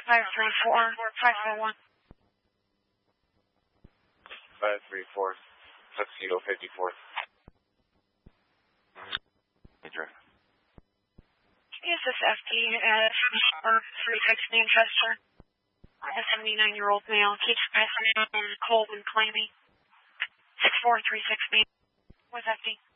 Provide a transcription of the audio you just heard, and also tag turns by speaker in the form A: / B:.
A: 534, 541.
B: 534, Tuxedo 54. Address.
A: Is this FD at 316 Chester? A 79-year-old male keeps passing out cold and clammy. 64368. What's FD?